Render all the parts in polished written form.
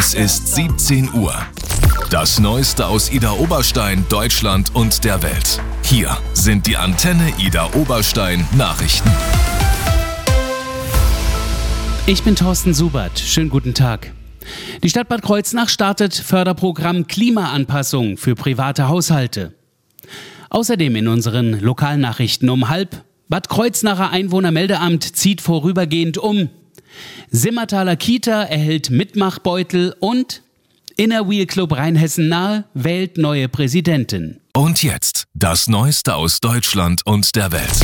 Es ist 17 Uhr. Das Neueste aus Idar Oberstein, Deutschland und der Welt. Hier sind die Antenne Idar Oberstein Nachrichten. Ich bin Thorsten Subert. Schönen guten Tag. Die Stadt Bad Kreuznach startet Förderprogramm Klimaanpassung für private Haushalte. Außerdem in unseren Lokalnachrichten um 12:30: Bad Kreuznacher Einwohnermeldeamt zieht vorübergehend um. Simmertaler Kita erhält Mitmachbeutel und Inner Wheel Club Rheinhessen-Nahe wählt neue Präsidentin. Und jetzt das Neueste aus Deutschland und der Welt.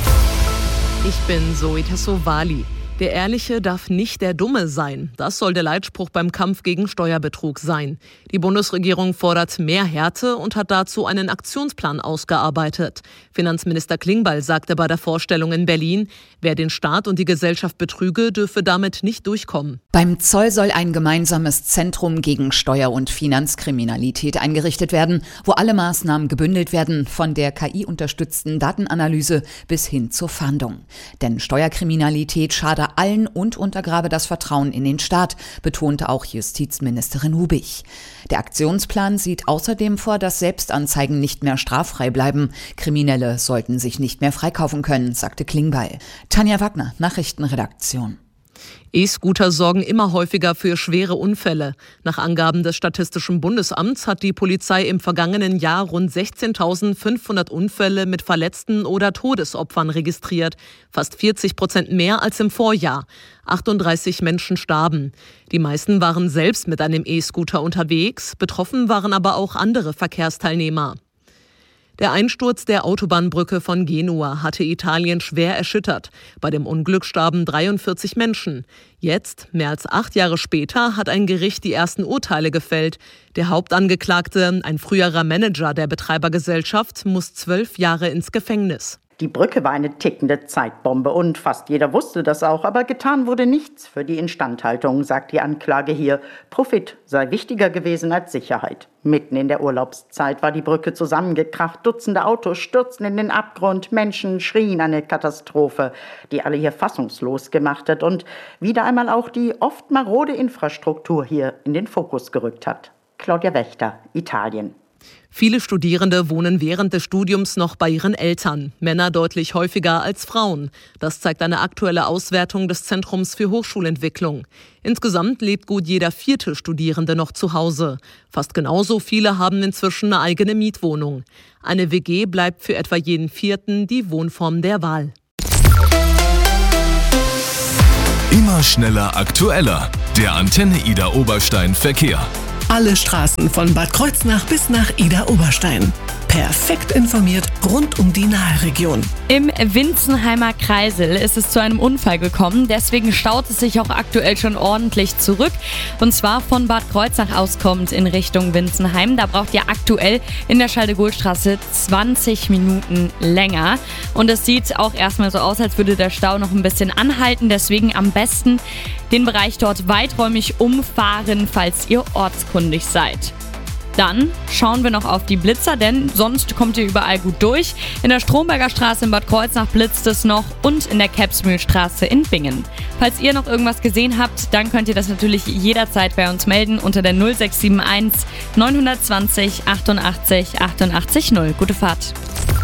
Ich bin Zoe Tassovali. Der Ehrliche darf nicht der Dumme sein. Das soll der Leitspruch beim Kampf gegen Steuerbetrug sein. Die Bundesregierung fordert mehr Härte und hat dazu einen Aktionsplan ausgearbeitet. Finanzminister Klingbeil sagte bei der Vorstellung in Berlin, wer den Staat und die Gesellschaft betrüge, dürfe damit nicht durchkommen. Beim Zoll soll ein gemeinsames Zentrum gegen Steuer- und Finanzkriminalität eingerichtet werden, wo alle Maßnahmen gebündelt werden, von der KI-unterstützten Datenanalyse bis hin zur Fahndung. Denn Steuerkriminalität schade allen und untergrabe das Vertrauen in den Staat, betonte auch Justizministerin Hubich. Der Aktionsplan sieht außerdem vor, dass Selbstanzeigen nicht mehr straffrei bleiben. Kriminelle sollten sich nicht mehr freikaufen können, sagte Klingbeil. Tanja Wagner, Nachrichtenredaktion. E-Scooter sorgen immer häufiger für schwere Unfälle. Nach Angaben des Statistischen Bundesamts hat die Polizei im vergangenen Jahr rund 16.500 Unfälle mit Verletzten oder Todesopfern registriert. Fast 40% mehr als im Vorjahr. 38 Menschen starben. Die meisten waren selbst mit einem E-Scooter unterwegs. Betroffen waren aber auch andere Verkehrsteilnehmer. Der Einsturz der Autobahnbrücke von Genua hatte Italien schwer erschüttert. Bei dem Unglück starben 43 Menschen. Jetzt, mehr als 8 Jahre später, hat ein Gericht die ersten Urteile gefällt. Der Hauptangeklagte, ein früherer Manager der Betreibergesellschaft, muss 12 Jahre ins Gefängnis. Die Brücke war eine tickende Zeitbombe und fast jeder wusste das auch, aber getan wurde nichts für die Instandhaltung, sagt die Anklage hier. Profit sei wichtiger gewesen als Sicherheit. Mitten in der Urlaubszeit war die Brücke zusammengekracht, Dutzende Autos stürzten in den Abgrund, Menschen schrien eine Katastrophe, die alle hier fassungslos gemacht hat und wieder einmal auch die oft marode Infrastruktur hier in den Fokus gerückt hat. Claudia Wächter, Italien. Viele Studierende wohnen während des Studiums noch bei ihren Eltern. Männer deutlich häufiger als Frauen. Das zeigt eine aktuelle Auswertung des Zentrums für Hochschulentwicklung. Insgesamt lebt gut jeder 4. Studierende noch zu Hause. Fast genauso viele haben inzwischen eine eigene Mietwohnung. Eine WG bleibt für etwa jeden 4. die Wohnform der Wahl. Immer schneller, aktueller. Der Antenne Idar Oberstein Verkehr. Alle Straßen von Bad Kreuznach bis nach Idar Oberstein. Perfekt informiert rund um die Naheregion. Im Winzenheimer Kreisel ist es zu einem Unfall gekommen. Deswegen staut es sich auch aktuell schon ordentlich zurück. Und zwar von Bad Kreuznach aus kommt in Richtung Winzenheim. Da braucht ihr aktuell in der Schalde-Gohl-Straße 20 Minuten länger. Und es sieht auch erstmal so aus, als würde der Stau noch ein bisschen anhalten. Deswegen am besten den Bereich dort weiträumig umfahren, falls ihr ortskundig seid. Dann schauen wir noch auf die Blitzer, denn sonst kommt ihr überall gut durch. In der Stromberger Straße in Bad Kreuznach blitzt es noch und in der Kebsmühlstraße in Bingen. Falls ihr noch irgendwas gesehen habt, dann könnt ihr das natürlich jederzeit bei uns melden unter der 0671 920 88 88 0. Gute Fahrt.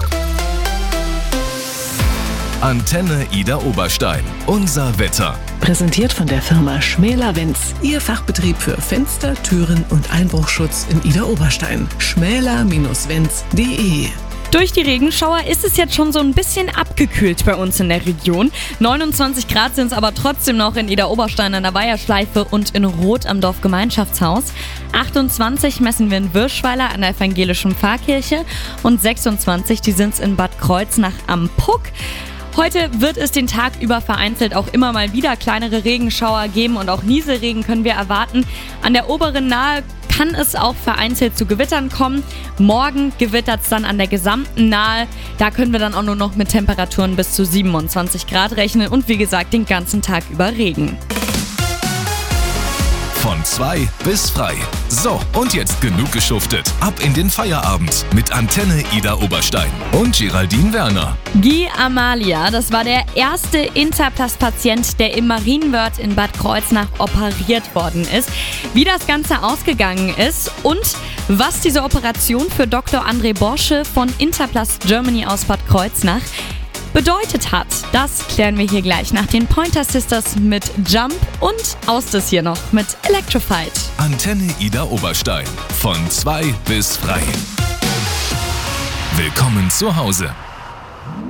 Antenne Idar Oberstein. Unser Wetter. Präsentiert von der Firma Schmäler-Wenz. Ihr Fachbetrieb für Fenster, Türen und Einbruchschutz in Idar Oberstein. schmäler-wenz.de. Durch die Regenschauer ist es jetzt schon so ein bisschen abgekühlt bei uns in der Region. 29 Grad sind es aber trotzdem noch in Idar Oberstein an der Weiherschleife und in Roth am Dorfgemeinschaftshaus. 28 messen wir in Wirschweiler an der evangelischen Pfarrkirche und 26, die sind es in Bad Kreuznach am Puck. Heute wird es den Tag über vereinzelt auch immer mal wieder kleinere Regenschauer geben und auch Nieselregen können wir erwarten. An der oberen Nahe kann es auch vereinzelt zu Gewittern kommen. Morgen gewittert es dann an der gesamten Nahe. Da können wir dann auch nur noch mit Temperaturen bis zu 27 Grad rechnen und wie gesagt den ganzen Tag über Regen. Von Von 2 bis frei. So, und jetzt genug geschuftet. Ab in den Feierabend mit Antenne Ida Oberstein und Geraldine Werner. Guy Amalia, das war der erste Interplast-Patient, der im Marienwörth in Bad Kreuznach operiert worden ist. Wie das Ganze ausgegangen ist und was diese Operation für Dr. André Borsche von Interplast Germany aus Bad Kreuznach bedeutet hat, das klären wir hier gleich nach den Pointer Sisters mit Jump und Austes hier noch mit Electrified. Antenne Ida Oberstein. Von 2 bis frei. Willkommen zu Hause.